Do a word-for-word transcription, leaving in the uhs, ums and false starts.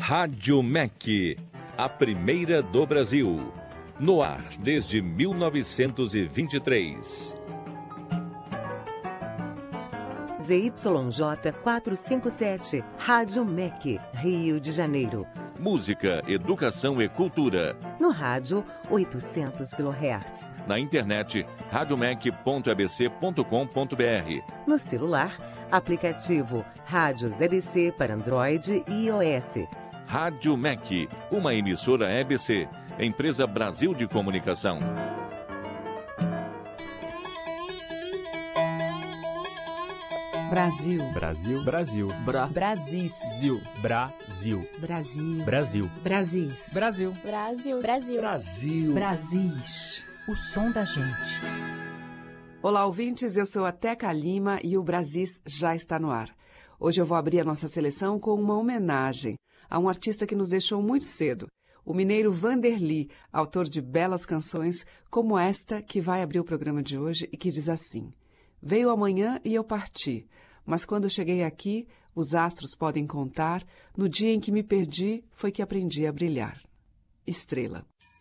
Rádio M E C, a primeira do Brasil. No ar desde mil novecentos e vinte e três. Z Y J quatrocentos e cinquenta e sete, Rádio M E C, Rio de Janeiro. Música, educação e cultura. No rádio, oitocentos quilohertz. Na internet, radiomec ponto e b c ponto com ponto b r. No celular, aplicativo Rádios E B C para Android e iOS. Rádio M E C, uma emissora E B C, Empresa Brasil de Comunicação. Brasil. Brasil. Brasil. Bra. Brasil. Brasil. Brasil. Brasil. Brasil. Brasil. Brasil. Brasil. Brasil. Brasis. O som da gente. Olá, ouvintes. Eu sou a Teca Lima e o Brasis já está no ar. Hoje eu vou abrir a nossa seleção com uma homenagem a um artista que nos deixou muito cedo, o mineiro Vanderly, autor de belas canções como esta que vai abrir o programa de hoje e que diz assim: veio amanhã e eu parti, mas quando cheguei aqui, os astros podem contar, no dia em que me perdi foi que aprendi a brilhar. Estrela.